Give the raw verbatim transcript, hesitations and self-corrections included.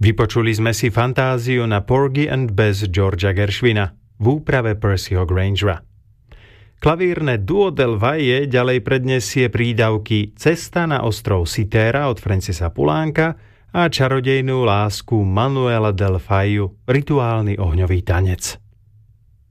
Vypočuli sme si fantáziu na Porgy and Bess Georgea Gershwina v úprave Percyho Grangera. Klavírne duo Del Valle ďalej predniesie prídavky Cesta na ostrov Citera od Francisa Pulánka a Čarodejnú lásku Manuela Del Faiu, Rituálny ohňový tanec.